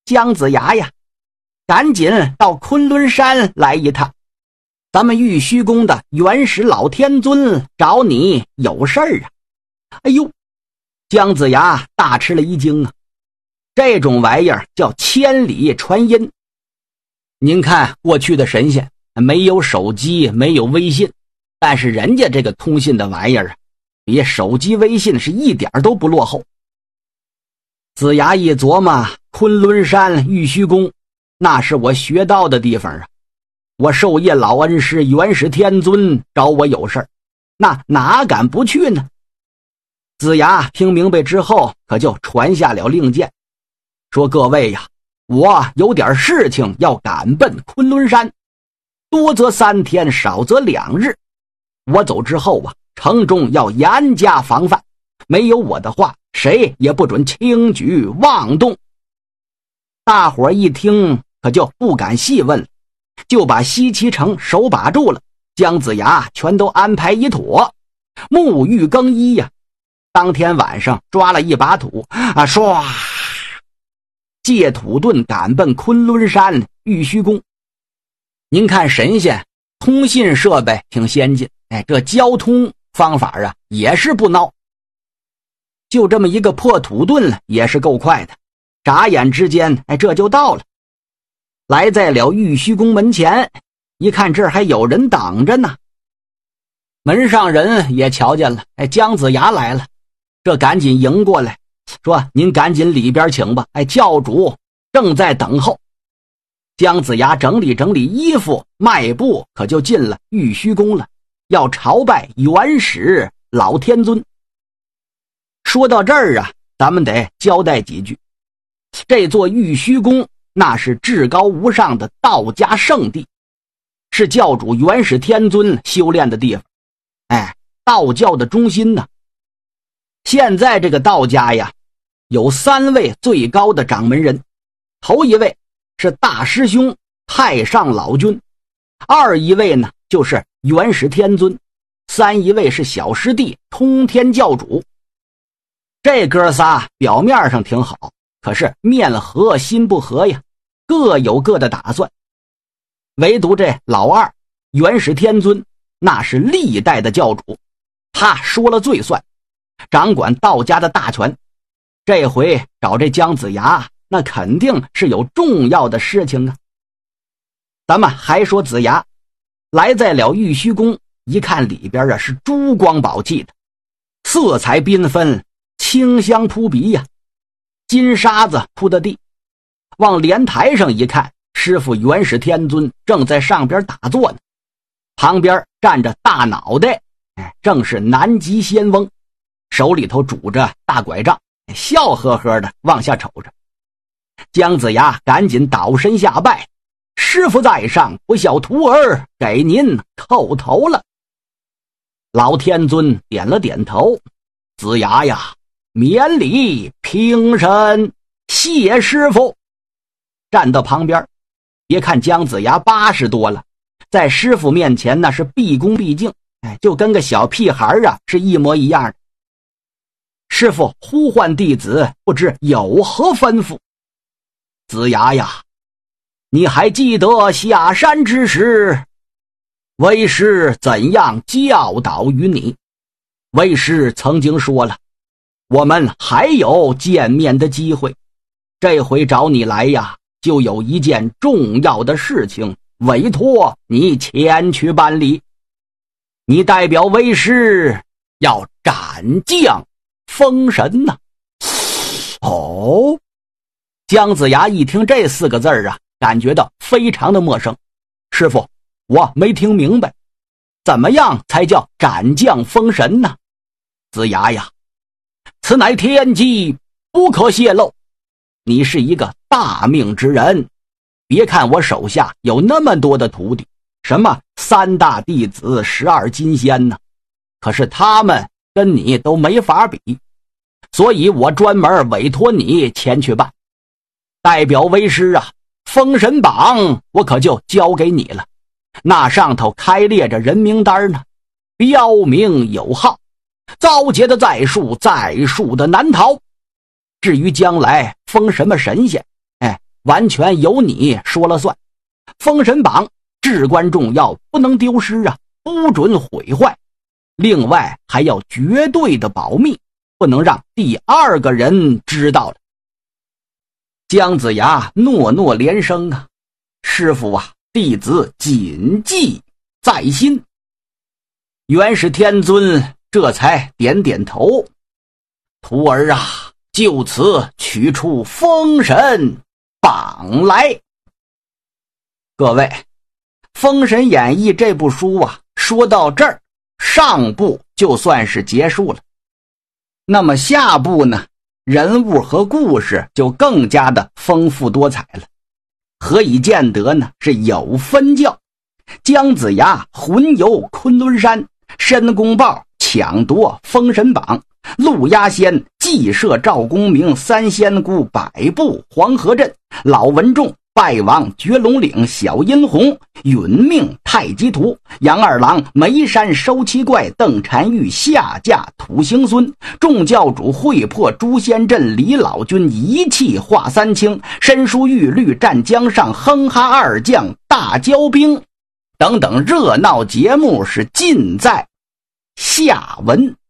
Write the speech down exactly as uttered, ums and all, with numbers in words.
姜子牙呀，赶紧到昆仑山来一趟，咱们玉虚宫的元始老天尊找你有事儿啊。哎呦，姜子牙大吃了一惊啊，这种玩意儿叫千里传音。您看过去的神仙没有手机，没有微信，但是人家这个通信的玩意儿啊，比手机微信是一点都不落后。子牙一琢磨，昆仑山玉虚宫那是我学到的地方啊，我授业老恩师元始天尊找我有事儿，那哪敢不去呢？子牙听明白之后，可就传下了令箭，说各位呀，我有点事情要赶奔昆仑山，多则三天，少则两日。我走之后啊，城中要严加防范，没有我的话，谁也不准轻举妄动。大伙一听可就不敢细问了，就把西岐城手把住了，姜子牙全都安排一妥，沐浴更衣呀、啊。当天晚上抓了一把土啊，唰，借土遁赶奔昆仑山玉虚宫。您看神仙通信设备挺先进，哎，这交通方法啊也是不孬。就这么一个破土遁也是够快的，眨眼之间，哎，这就到了。来在了玉虚宫门前，一看这儿还有人挡着呢。门上人也瞧见了，哎，姜子牙来了，这赶紧迎过来，说您赶紧里边请吧，哎，教主正在等候。姜子牙整理整理衣服，迈步可就进了玉虚宫了，要朝拜元始老天尊。说到这儿啊，咱们得交代几句。这座玉虚宫那是至高无上的道家圣地，是教主元始天尊修炼的地方，哎，道教的中心呢。现在这个道家呀，有三位最高的掌门人，头一位是大师兄太上老君，二一位呢就是元始天尊，三一位是小师弟通天教主。这哥仨表面上挺好，可是面和心不和呀，各有各的打算。唯独这老二元始天尊，那是历代的教主，他说了最算，掌管道家的大权。这回找这姜子牙，那肯定是有重要的事情啊。咱们还说子牙来在了玉虚宫，一看里边啊是珠光宝气的，色彩缤纷，清香扑鼻呀、啊，金沙子铺的地。往莲台上一看，师傅元始天尊正在上边打坐呢，旁边站着大脑袋，哎，正是南极仙翁，手里头拄着大拐杖，笑呵呵的往下瞅着。姜子牙赶紧倒身下拜，师傅在上，不孝徒儿给您叩头了。老天尊点了点头，子牙呀，免礼平身，谢师傅。站到旁边，别看姜子牙八十多了，在师傅面前那是毕恭毕敬，哎，就跟个小屁孩啊是一模一样的。师傅呼唤弟子，不知有何吩咐？子牙呀，你还记得下山之时，为师怎样教导于你？为师曾经说了，我们还有见面的机会，这回找你来呀，就有一件重要的事情委托你前去办理。你代表为师要斩将封神呐、啊！哦，姜子牙一听这四个字儿啊，感觉到非常的陌生。师傅，我没听明白，怎么样才叫斩将封神呢？子牙呀，此乃天机，不可泄露。你是一个大命之人，别看我手下有那么多的徒弟，什么三大弟子、十二金仙呢，可是他们跟你都没法比，所以我专门委托你前去办。代表为师啊，封神榜我可就交给你了，那上头开列着人名单呢，标明有号，遭劫的在数，在数的难逃。至于将来封什么神仙，哎， 完全由你说了算。封神榜至关重要，不能丢失啊，不准毁坏。另外还要绝对的保密，不能让第二个人知道了。姜子牙诺诺连声啊，师父啊，弟子谨记在心。元始天尊这才点点头，徒儿啊，就此取出封神榜来。各位，《封神演义》这部书啊，说到这儿，上部就算是结束了。那么下部呢，人物和故事就更加的丰富多彩了。何以见得呢？是有分教。姜子牙魂游昆仑山，申公豹抢夺封神榜，陆压仙祭射赵公明三仙姑百步黄河阵，老文仲败亡绝龙岭小阴红，殒命太极图，杨二郎眉山收七怪，邓婵玉下嫁土行孙，众教主会破诛仙阵，李老君一气化三清，申叔玉绿战江上，哼哈二将大交兵等等热闹节目是尽在下文。